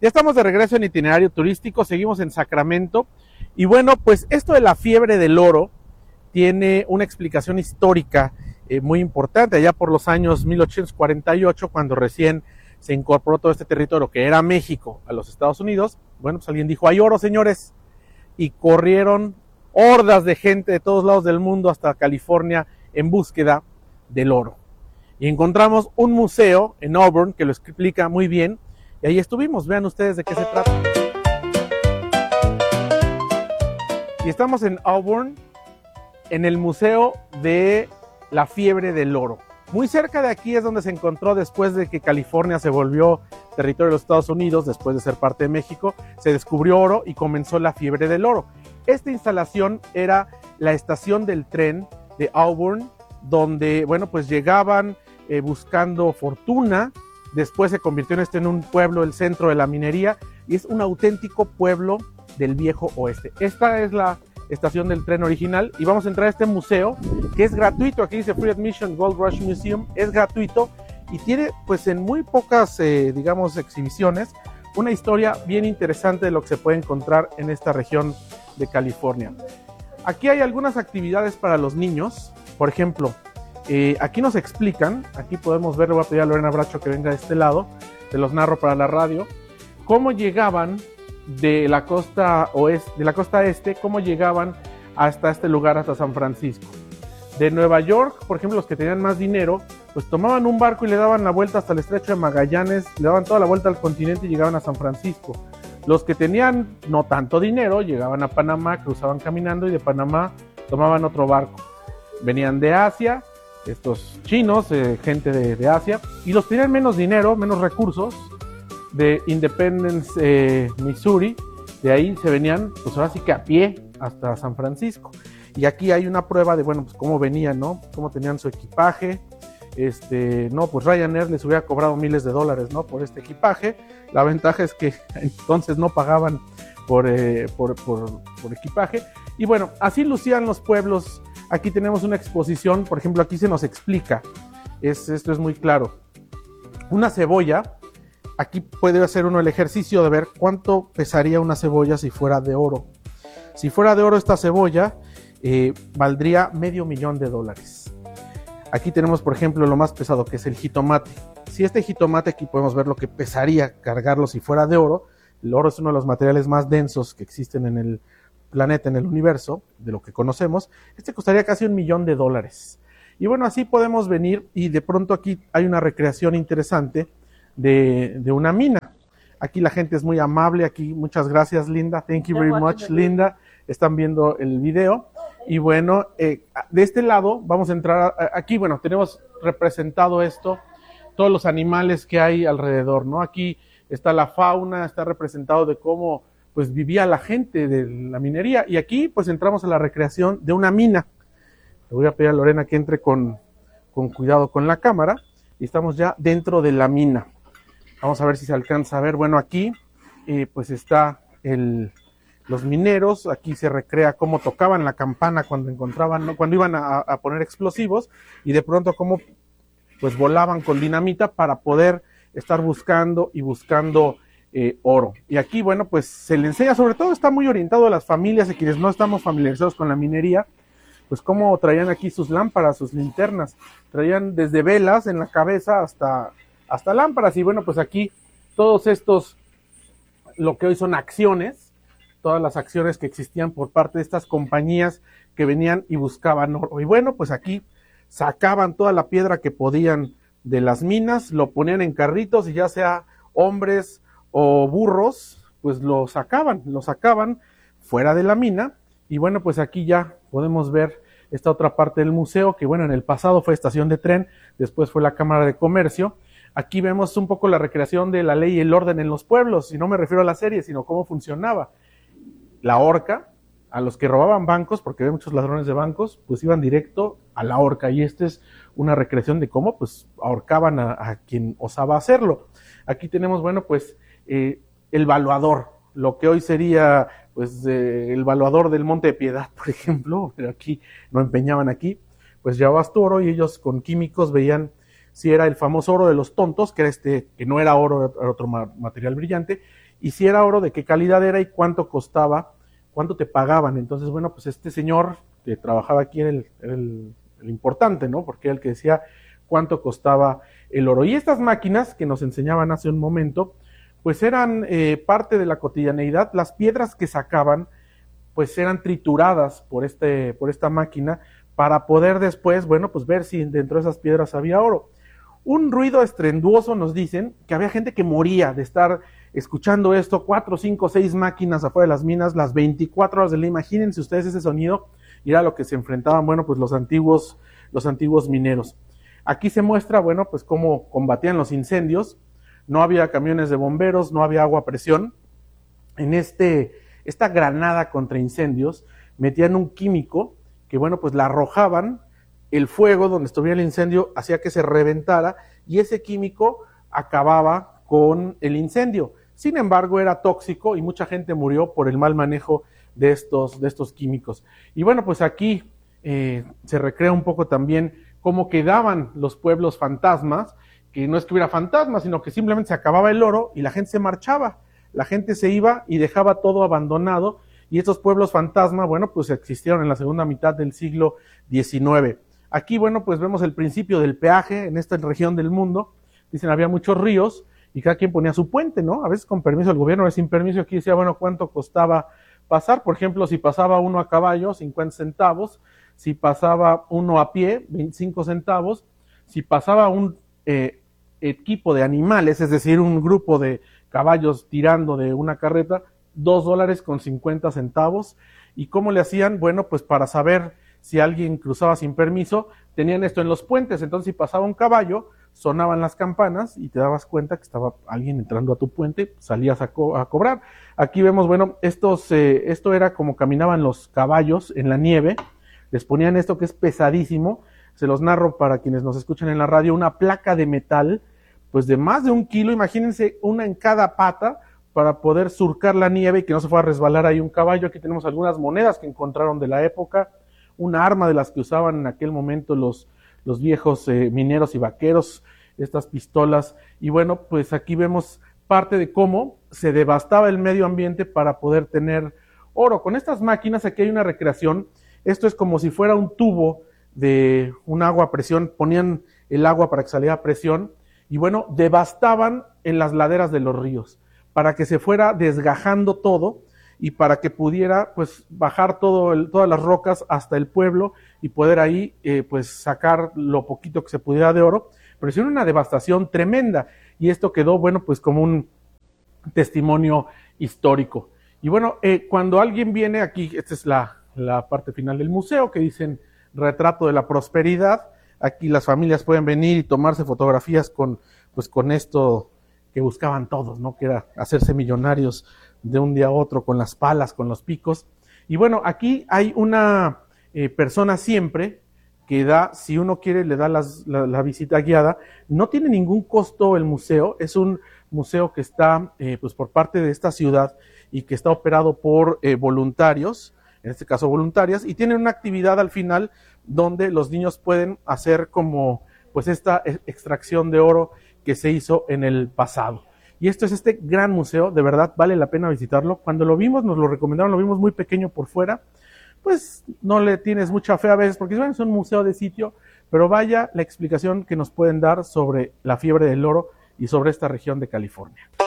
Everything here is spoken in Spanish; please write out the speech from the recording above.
Ya estamos de regreso en Itinerario Turístico, seguimos en Sacramento. Y bueno, pues esto de la fiebre del oro tiene una explicación histórica muy importante. Allá por los años 1848, cuando recién se incorporó todo este territorio que era México a los Estados Unidos, bueno, pues alguien dijo, hay oro, señores. Y corrieron hordas de gente de todos lados del mundo hasta California en búsqueda del oro. Y encontramos un museo en Auburn que lo explica muy bien. Y ahí estuvimos, vean ustedes de qué se trata. Y estamos en Auburn, en el Museo de la Fiebre del Oro. Muy cerca de aquí es donde se encontró después de que California se volvió territorio de los Estados Unidos, después de ser parte de México, se descubrió oro y comenzó la Fiebre del Oro. Esta instalación era la estación del tren de Auburn, donde, bueno, pues llegaban buscando fortuna. Después se convirtió en un pueblo, el centro de la minería, y es un auténtico pueblo del viejo oeste. Esta es la estación del tren original y vamos a entrar a este museo que es gratuito. Aquí dice Free Admission Gold Rush Museum, es gratuito y tiene pues en muy pocas digamos exhibiciones una historia bien interesante de lo que se puede encontrar en esta región de California. Aquí hay algunas actividades para los niños, por ejemplo, aquí nos explican, aquí podemos ver, le voy a pedir a Lorena Bracho que venga de este lado, te los narro para la radio, cómo llegaban de la costa oeste, de la costa este, cómo llegaban hasta este lugar, hasta San Francisco. De Nueva York, por ejemplo, los que tenían más dinero, pues tomaban un barco y le daban la vuelta hasta el estrecho de Magallanes, le daban toda la vuelta al continente y llegaban a San Francisco. Los que tenían no tanto dinero, llegaban a Panamá, cruzaban caminando y de Panamá tomaban otro barco. Venían de Asia, estos chinos, gente de Asia, y los que tenían menos dinero, menos recursos, de Independence, Missouri, de ahí se venían, pues ahora sí que a pie hasta San Francisco. Y aquí hay una prueba de, bueno, pues cómo venían, ¿no? Cómo tenían su equipaje. No, pues Ryanair les hubiera cobrado miles de dólares, ¿no? Por este equipaje. La ventaja es que entonces no pagaban por equipaje. Y bueno, así lucían los pueblos. Aquí tenemos una exposición, por ejemplo, aquí se nos explica. Esto es muy claro. Una cebolla. Aquí puede hacer uno el ejercicio de ver cuánto pesaría una cebolla si fuera de oro. Si fuera de oro esta cebolla, valdría $500,000. Aquí tenemos, por ejemplo, lo más pesado, que es el jitomate. Si este jitomate, aquí podemos ver lo que pesaría cargarlo si fuera de oro. El oro es uno de los materiales más densos que existen en el planeta, en el universo, de lo que conocemos. Este costaría casi $1,000,000. Y bueno, así podemos venir y de pronto aquí hay una recreación interesante de una mina. Aquí la gente es muy amable, aquí muchas gracias Linda, thank you very much Linda, están viendo el video y bueno, de este lado vamos a entrar, aquí bueno, tenemos representado esto, todos los animales que hay alrededor, ¿no? Aquí está la fauna, está representado de cómo pues vivía la gente de la minería y aquí pues entramos a la recreación de una mina. Le voy a pedir a Lorena que entre con cuidado con la cámara y estamos ya dentro de la mina. Vamos a ver si se alcanza a ver. Bueno, aquí pues está los mineros. Aquí se recrea cómo tocaban la campana cuando encontraban, ¿no? Cuando iban a poner explosivos y de pronto cómo pues volaban con dinamita para poder estar buscando y buscando oro. Y aquí, bueno, pues se le enseña, sobre todo está muy orientado a las familias y quienes no estamos familiarizados con la minería, pues cómo traían aquí sus lámparas, sus linternas. Traían desde velas en la cabeza hasta lámparas y bueno, pues aquí todos estos, lo que hoy son acciones, todas las acciones que existían por parte de estas compañías que venían y buscaban oro. Y bueno, pues aquí sacaban toda la piedra que podían de las minas, lo ponían en carritos y ya sea hombres o burros, pues lo sacaban fuera de la mina. Y bueno, pues aquí ya podemos ver esta otra parte del museo, que bueno, en el pasado fue estación de tren, después fue la Cámara de Comercio. Aquí vemos un poco la recreación de la ley y el orden en los pueblos, y no me refiero a la serie, sino cómo funcionaba. La horca, a los que robaban bancos, porque había muchos ladrones de bancos, pues iban directo a la horca, y esta es una recreación de cómo pues ahorcaban a quien osaba hacerlo. Aquí tenemos, bueno, pues el valuador, lo que hoy sería pues el valuador del Monte de Piedad, por ejemplo, pero aquí no empeñaban aquí, pues llevabas tu oro y ellos con químicos veían si era el famoso oro de los tontos, que era que no era oro, era otro material brillante, y si era oro, de qué calidad era y cuánto costaba, cuánto te pagaban. Entonces, bueno, pues este señor que trabajaba aquí era el importante, ¿no? Porque era el que decía cuánto costaba el oro. Y estas máquinas que nos enseñaban hace un momento, pues eran parte de la cotidianeidad. Las piedras que sacaban, pues eran trituradas por esta máquina para poder después, bueno, pues ver si dentro de esas piedras había oro. Un ruido estruendoso, nos dicen, que había gente que moría de estar escuchando esto, 4, 5, 6 máquinas afuera de las minas, las 24 horas del día. Imagínense ustedes ese sonido, y era lo que se enfrentaban, bueno, pues los antiguos mineros. Aquí se muestra, bueno, pues cómo combatían los incendios. No había camiones de bomberos, no había agua a presión. En esta granada contra incendios metían un químico que, bueno, pues la arrojaban, el fuego donde estuviera el incendio hacía que se reventara y ese químico acababa con el incendio. Sin embargo, era tóxico y mucha gente murió por el mal manejo de estos químicos. Y bueno, pues aquí se recrea un poco también cómo quedaban los pueblos fantasmas, que no es que hubiera fantasmas, sino que simplemente se acababa el oro y la gente se marchaba. La gente se iba y dejaba todo abandonado, y estos pueblos fantasma, bueno, pues existieron en la segunda mitad del siglo XIX. Aquí, bueno, pues vemos el principio del peaje en esta región del mundo. Dicen, había muchos ríos y cada quien ponía su puente, ¿no? A veces con permiso del gobierno, a veces sin permiso. Aquí decía, bueno, ¿cuánto costaba pasar? Por ejemplo, si pasaba uno a caballo, 50 centavos. Si pasaba uno a pie, 25 centavos. Si pasaba un equipo de animales, es decir, un grupo de caballos tirando de una carreta, $2.50. ¿Y cómo le hacían? Bueno, pues para saber si alguien cruzaba sin permiso, tenían esto en los puentes. Entonces, si pasaba un caballo, sonaban las campanas y te dabas cuenta que estaba alguien entrando a tu puente, salías a cobrar. Aquí vemos, bueno, esto era como caminaban los caballos en la nieve. Les ponían esto que es pesadísimo. Se los narro para quienes nos escuchan en la radio, una placa de metal, pues de más de 1 kilo, imagínense, una en cada pata, para poder surcar la nieve y que no se fuera a resbalar ahí un caballo. Aquí tenemos algunas monedas que encontraron de la época, una arma de las que usaban en aquel momento los viejos mineros y vaqueros, estas pistolas. Y bueno, pues aquí vemos parte de cómo se devastaba el medio ambiente para poder tener oro. Con estas máquinas, aquí hay una recreación. Esto es como si fuera un tubo de un agua a presión, ponían el agua para que saliera a presión y bueno, devastaban en las laderas de los ríos para que se fuera desgajando todo y para que pudiera pues bajar todas las rocas hasta el pueblo y poder ahí pues sacar lo poquito que se pudiera de oro. Pero hicieron una devastación tremenda y esto quedó, bueno, pues como un testimonio histórico. Y bueno, cuando alguien viene aquí, esta es la parte final del museo, que dicen retrato de la prosperidad. Aquí las familias pueden venir y tomarse fotografías con esto que buscaban todos, ¿no? Que era hacerse millonarios de un día a otro con las palas, con los picos. Y bueno, aquí hay una persona siempre que da, si uno quiere, le da la visita guiada. No tiene ningún costo el museo, es un museo que está pues por parte de esta ciudad y que está operado por voluntarios, en este caso voluntarias, y tienen una actividad al final donde los niños pueden hacer como pues esta extracción de oro que se hizo en el pasado. Y esto es este gran museo, de verdad vale la pena visitarlo. Cuando lo vimos, nos lo recomendaron, lo vimos muy pequeño por fuera, pues no le tienes mucha fe a veces, porque bueno, es un museo de sitio, pero vaya la explicación que nos pueden dar sobre la fiebre del oro y sobre esta región de California.